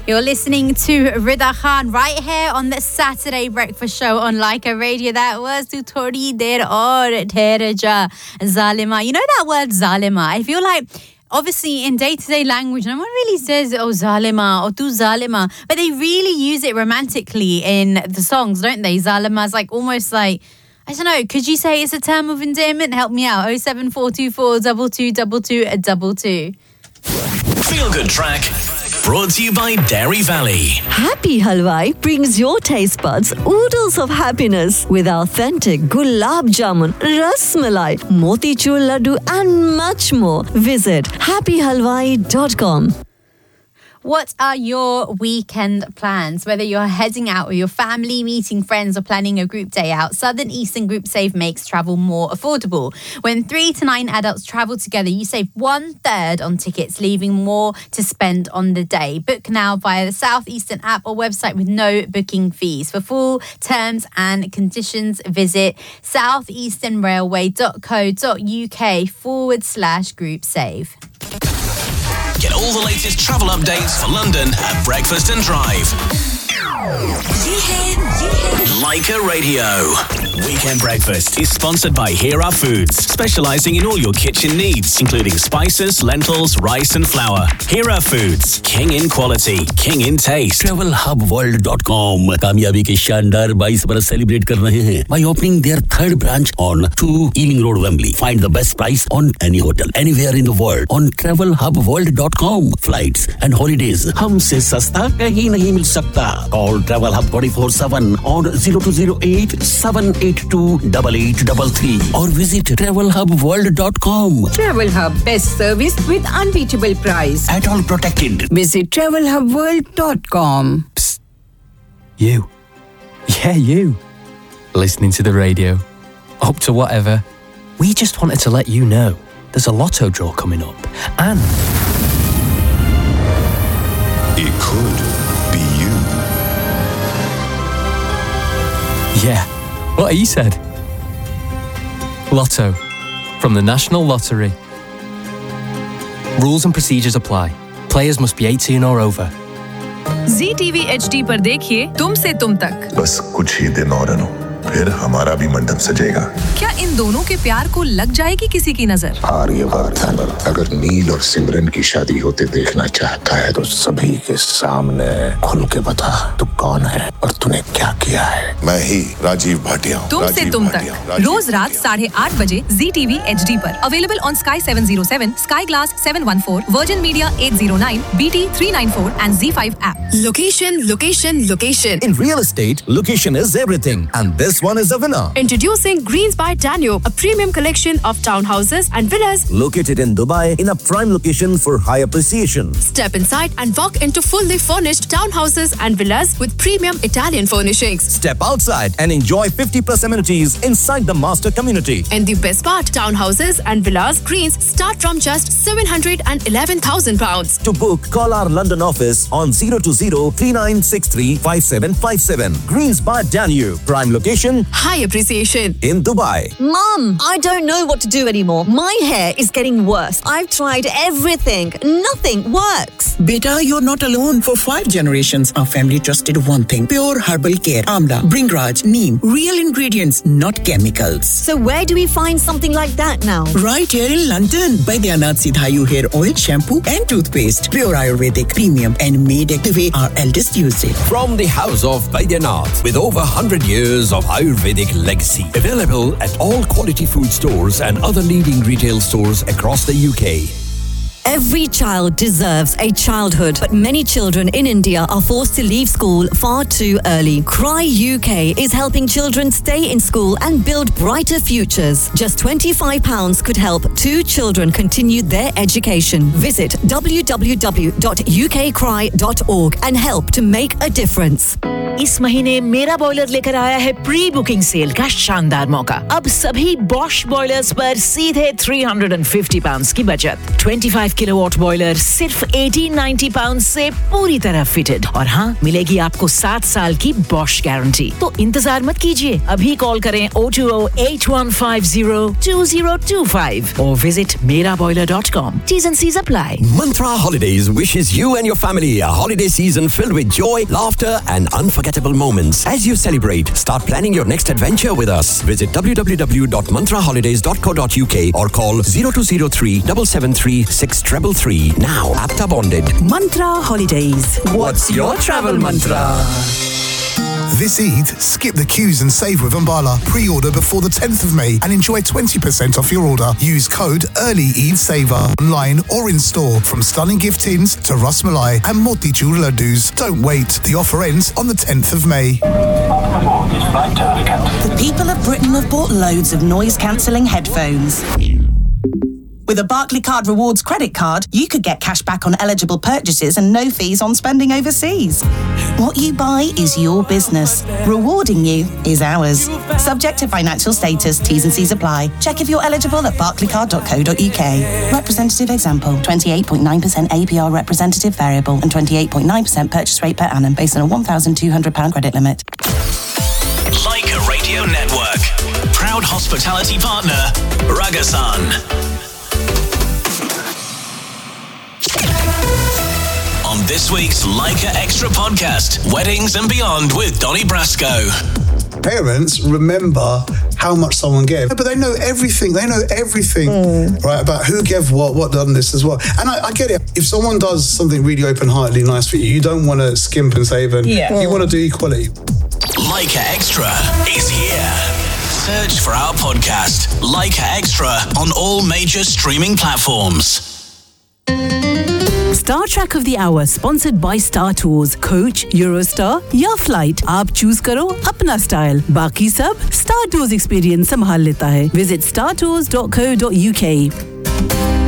You're listening to Rida Khan right here on the Saturday Breakfast Show on Laika Radio. That was Tu Thodi Der Aur Thera Ja Zalima. You know that word Zalima? I feel like obviously in day-to-day language, no one really says, oh, Zalima or Tu Zalima. But they really use it romantically in the songs, don't they? Zalima is like almost like, I don't know, could you say it's a term of endearment? Help me out. 07424 222222. Feel Good Track, brought to you by Dairy Valley. Happy Halwai brings your taste buds oodles of happiness with authentic gulab jamun, ras malai, motichur laddu and much more. Visit happyhalwai.com. What are your weekend plans? Whether you're heading out with your family, meeting friends, or planning a group day out, Southern Eastern Group Save makes travel more affordable. When 3 to 9 adults travel together, you save 1/3 on tickets, leaving more to spend on the day. Book now via the South Eastern app or website with no booking fees. For full terms and conditions, visit southeasternrailway.co.uk/group save. Get all the latest travel updates for London at Breakfast and Drive. Laika Radio. Weekend Breakfast is sponsored by Hera Foods, specialising in all your kitchen needs, including spices, lentils, rice and flour. Hera Foods, king in quality, king in taste. TravelHubWorld.com कामयाबी के शानदार 22 बरस celebrate कर रहे हैं by opening their 3rd branch on 2 Ealing Road, Wembley. Find the best price on any hotel anywhere in the world on TravelHubWorld.com. Flights and holidays हमसे सस्ता कहीं नहीं मिल सकता. Call Travel Hub 24/7 on 0208-782-8833 or visit TravelHubWorld.com. Travel Hub, best service with unbeatable price. At all protected. Visit TravelHubWorld.com. Psst. You. Yeah, you. Listening to the radio. Up to whatever. We just wanted to let you know there's a lotto draw coming up. And it could be you. yeah, what he said. Lotto. From the National Lottery. Rules and procedures apply. Players must be 18 or over. ZTV HD पर देखिए तुमसे तुम तक. बस कुछ ही दिन और अनु, फिर हमारा भी मंडप सजेगा. क्या इन दोनों के प्यार को लग जाएगी किसी की नजर? आर्यवर्धन अगर नील और सिमरन की शादी होते देखना चाहता है तो सभी के सामने खुल के बता तू कौन है और तूने क्या किया है. मैं ही राजीव भाटिया. तुमसे तुम तक रोज रात 8:30 बजे ZTV HD पर. Available on Sky 707, Sky Glass 714, Virgin Media 809, BT 394 and Z5 app. Location, location, location. In real estate, location is everything, and this one is a winner. Introducing Greens by Danube, a premium collection of townhouses and villas located in Dubai in a prime location for high appreciation. Step inside and walk into fully furnished townhouses and villas with premium Italian furnishings. Step outside and enjoy 50+ amenities inside the master community. And the best part, townhouses and villas Greens start from just £711,000. To book, call our London office on 020-3963-5757. Greens by Danube, prime location, high appreciation in Dubai. Mom, I don't know what to do anymore. My hair is getting worse. I've tried everything. Nothing works. Beta, you're not alone. For 5 generations, our family trusted one thing. Pure herbal care. Amla, Bringraj, Neem. Real ingredients, not chemicals. So where do we find something like that now? Right here in London. Baidyanath Sidhayu hair oil, shampoo and toothpaste. Pure Ayurvedic, premium and made the way our eldest used it. From the house of Baidyanath, with over 100 years of Ayurvedic legacy. Available at all quality food stores and other leading retail stores across the UK. Every child deserves a childhood, but many children in India are forced to leave school far too early. Cry UK is helping children stay in school and build brighter futures. Just £25 could help 2 children continue their education. Visit www.ukcry.org and help to make a difference. इस महीने मेरा boiler लेकर आया है pre booking cell का शानदार मौका। अब सभी Bosch बॉयलर्स पर सीधे £350 की बचत। 25 किलोवाट बॉयलर सिर्फ £1890 से पूरी तरह फिटेड। और हाँ, मिलेगी आपको 7 साल की Bosch गारंटी। तो इंतजार मत कीजिए, अभी कॉल करें 020-8150-2025 or visit meraboiler.com. T's and C's apply. Mantra Holidays wishes you and your family a holiday season filled with joy, laughter and unforgettable moments. As you celebrate, start planning your next adventure with us. Visit www.mantraholidays.co.uk or call 0203 773 6333. Now, APTA bonded. Mantra Holidays. What's your travel mantra? This Eid, skip the queues and save with Umbala. Pre-order before the 10th of May and enjoy 20% off your order. Use code EARLY-EID-SAVER online or in store. From stunning gift tins to Ras Malai and Motichur laddus. Don't wait. The offer ends on the 10th of May. The people of Britain have bought loads of noise-cancelling headphones. With a Barclaycard Rewards credit card, you could get cash back on eligible purchases and no fees on spending overseas. What you buy is your business. Rewarding you is ours. Subject to financial status, T's and C's apply. Check if you're eligible at barclaycard.co.uk. Representative example, 28.9% APR representative variable and 28.9% purchase rate per annum based on a £1,200 credit limit. Leica Radio Network. Proud hospitality partner, Ragasan. On this week's Leica Extra podcast, Weddings and Beyond with Donny Brasco. Parents remember how much someone gave, but they know everything. They know everything, right, about who gave what done this as well. And I get it. If someone does something really open-heartedly nice for you, you don't want to skimp and save, and you want to do equality. Leica Extra is here. Search for our podcast, Leica Extra, on all major streaming platforms. Star Trek of the Hour, sponsored by Star Tours. Coach, Eurostar या flight, आप choose करो अपना style. बाकी सब Star Tours experience संभाल लेता है. Visit startours.co.uk.